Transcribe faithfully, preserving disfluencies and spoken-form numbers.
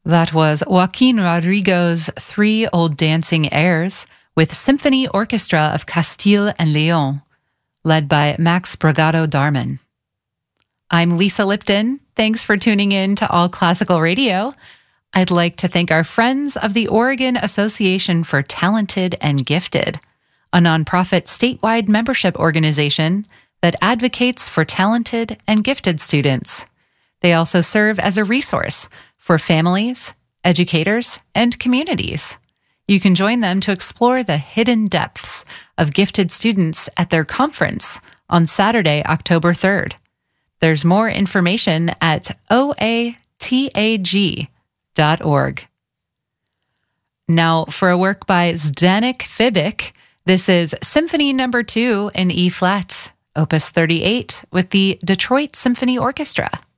That was Joaquin Rodrigo's Three Old Dancing Airs with Symphony Orchestra of Castile and Leon, led by Max Bragado Darman. I'm Lisa Lipton. Thanks for tuning in to All Classical Radio. I'd like to thank our friends of the Oregon Association for Talented and Gifted, a nonprofit statewide membership organization that advocates for talented and gifted students. They also serve as a resource for families, educators, and communities. You can join them to explore the hidden depths of gifted students at their conference on Saturday, October third. There's more information at o a t a g dot org. Now, for a work by Zdenek Fibik, this is Symphony Number Two in E-flat, Opus thirty-eight, with the Detroit Symphony Orchestra.